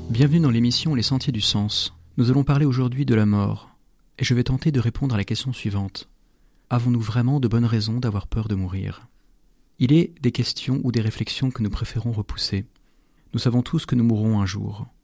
Bienvenue dans l'émission Les Sentiers du Sens. Nous allons parler aujourd'hui de la mort, et je vais tenter de répondre à la question suivante. Avons-nous vraiment de bonnes raisons d'avoir peur de mourir ? Il est des questions ou des réflexions que nous préférons repousser. Nous savons tous que nous mourrons un jour.